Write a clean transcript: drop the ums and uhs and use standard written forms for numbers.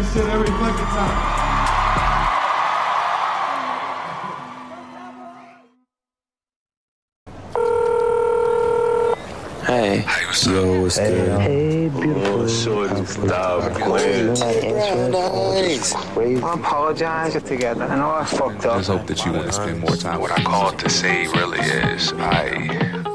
that shit every fucking time. Hey. Yo, what's good? Hey, beautiful. Shorty, stop playing. I apologize together. I know I fucked up. I just hope that you want to spend more time. What I called to say really is,